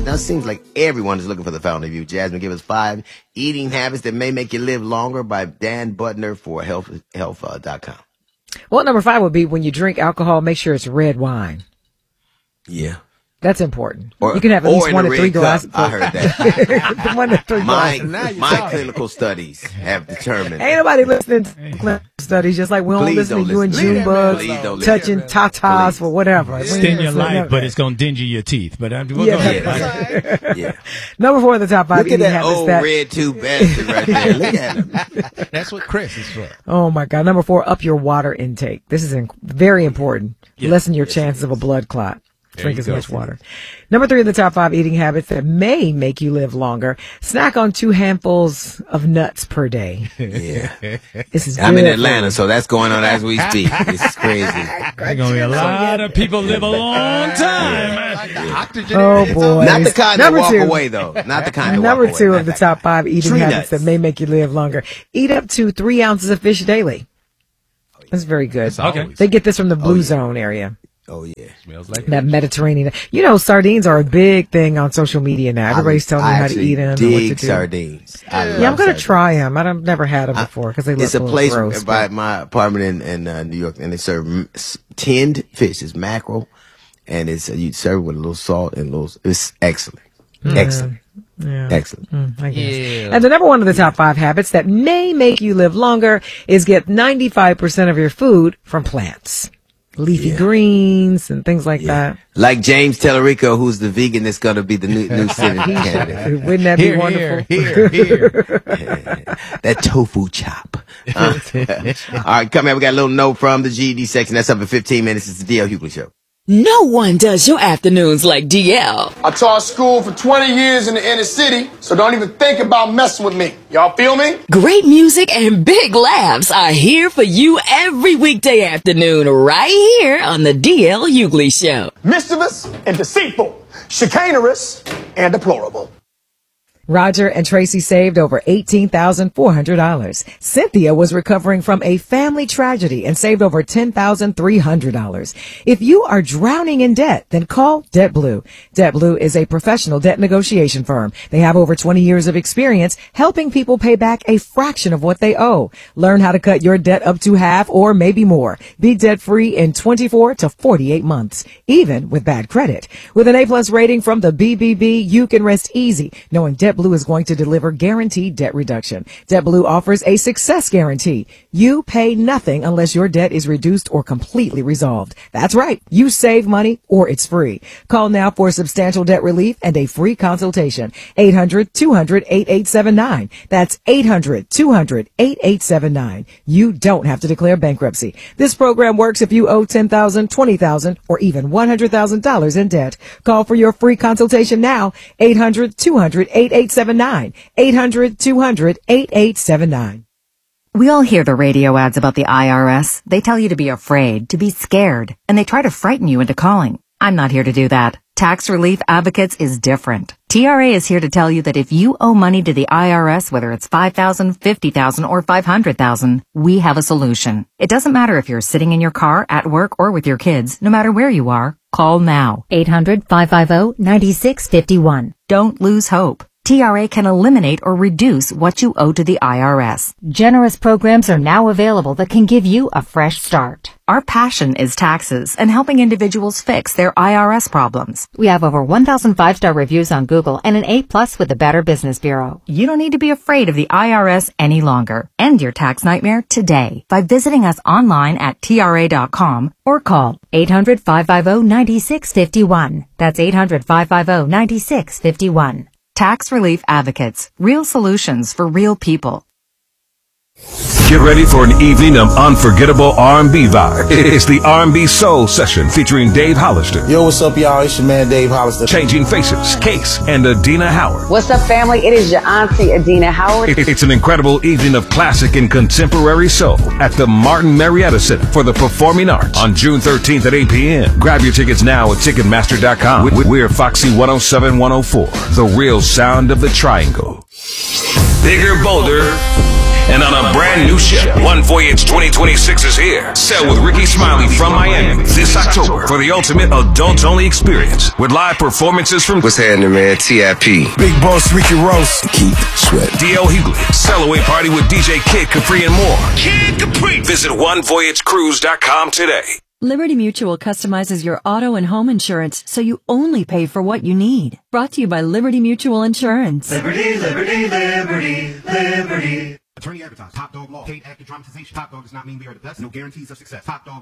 Now it seems like everyone is looking for the fountain of youth. Jasmine, give us 5 eating habits that may make you live longer by Dan Butner for health.com. Well, number 5 would be when you drink alcohol, make sure it's red wine. Yeah. That's important. You can have at least 1 to 3 glasses. I heard that. 1 to 3 glasses. My clinical studies have determined. Ain't nobody listening to clinical studies, just like we don't listen to you and Junebug touching tatas for whatever. Extend your life, but it's going to dingy your teeth. But yeah. Number 4 of the top 5 eating habits. Look at that old red tube bastard right there. Look at him. That's what Chris is for. Oh, my God. Number 4, up your water intake. This is very important. Lessen your chances of a blood clot. Drink as much water. Number 3 of the top 5 eating habits that may make you live longer. Snack on 2 handfuls of nuts per day. Yeah. This is I'm in Atlanta, so that's going on as we speak. It's crazy. There's going to be a lot of people live a long time. Oh, boy. Not the kind that walk away, though. Not the kind that walk away. Number 2 of the top 5 eating habits that may make you live longer. Eat up to 3 ounces of fish daily. That's very good. Okay. They get this from the Blue Zone area. Oh, yeah. Smells like that Mediterranean. You know, sardines are a big thing on social media now. Everybody's telling you how to eat them and what to do. Sardines. I'm going to try them. I've never had them before because they look It's a place gross, by my apartment in New York, and they serve tinned fish. It's mackerel, and you serve it with a little salt and it's excellent. Excellent. Yeah. Excellent. I guess. Yeah. And the number 1 of the top 5 habits that may make you live longer is get 95% of your food from plants. Leafy greens and things like that. Like James Tellerico, who's the vegan that's going to be the new Senate candidate. Wouldn't that be wonderful? That tofu chop. All right, come here. We got a little note from the GED section. That's up in 15 minutes. It's the DL Hughley Show. No one does your afternoons like DL. I taught school for 20 years in the inner city, so don't even think about messing with me. Y'all feel me? Great music and big laughs are here for you every weekday afternoon right here on the DL Hughley Show. Mischievous and deceitful, chicanerous and deplorable. Roger and Tracy saved over $18,400. Cynthia was recovering from a family tragedy and saved over $10,300. If you are drowning in debt, then call DebtBlue. DebtBlue is a professional debt negotiation firm. They have over 20 years of experience helping people pay back a fraction of what they owe. Learn how to cut your debt up to half or maybe more. Be debt-free in 24 to 48 months, even with bad credit. With an A+ rating from the BBB, you can rest easy knowing DebtBlue is going to deliver guaranteed debt reduction. DebtBlue offers a success guarantee. You pay nothing unless your debt is reduced or completely resolved. That's right. You save money or it's free. Call now for substantial debt relief and a free consultation. 800-200-8879. That's 800-200-8879. You don't have to declare bankruptcy. This program works if you owe $10,000, $20,000, or even $100,000 in debt. Call for your free consultation now. 800-200-8879. 800-200-8879. We all hear the radio ads about the IRS. They tell you to be afraid, to be scared, and they try to frighten you into calling. I'm not here to do that. Tax Relief Advocates is different. TRA is here to tell you that if you owe money to the IRS, whether it's $5,000, $50,000, or $500,000, we have a solution. It doesn't matter if you're sitting in your car, at work, or with your kids. No matter where you are, call now. 800-550-9651. Don't lose hope. TRA can eliminate or reduce what you owe to the IRS. Generous programs are now available that can give you a fresh start. Our passion is taxes and helping individuals fix their IRS problems. We have over 1,000 5-star reviews on Google and an A+ with the Better Business Bureau. You don't need to be afraid of the IRS any longer. End your tax nightmare today by visiting us online at TRA.com or call 800-550-9651. That's 800-550-9651. Tax Relief Advocates. Real solutions for real people. Get ready for an evening of unforgettable R&B vibes. It's the R&B Soul Session featuring Dave Hollister. Yo, what's up, y'all? It's your man, Dave Hollister. Changing Faces, Case, and Adina Howard. What's up, family? It is your auntie, Adina Howard. It's an incredible evening of classic and contemporary soul at the Martin Marietta Center for the Performing Arts on June 13th at 8 p.m. Grab your tickets now at Ticketmaster.com. We're Foxy 107 104, the real sound of the Triangle. Bigger, bolder, And on a brand new ship, One Voyage 2026 is here. Sail with Ricky Smiley from Miami this October for the ultimate adults-only experience with live performances from What's happening, man? T.I.P. Big Boss Ricky Ross. Keith Sweat. D.L. Hughley. Sail away party with DJ Kid Capri and more. Kid Capri. Visit OneVoyageCruise.com today. Liberty Mutual customizes your auto and home insurance so you only pay for what you need. Brought to you by Liberty Mutual Insurance. Liberty, liberty, liberty, liberty. Attorney advertised. Top Dog Law. Paid active dramatization. Top Dog does not mean we are the best. No guarantees of success. Top Dog.